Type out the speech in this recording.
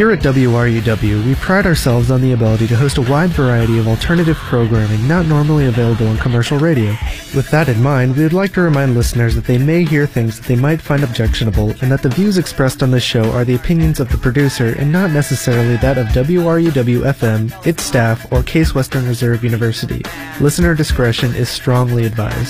Here at WRUW, we pride ourselves on the ability to host a wide variety of alternative programming not normally available on commercial radio. With that in mind, we would like to remind listeners that they may hear things that they might find objectionable, and that the views expressed on this show are the opinions of the producer and not necessarily that of WRUW-FM, its staff, or Case Western Reserve University. Listener discretion is strongly advised.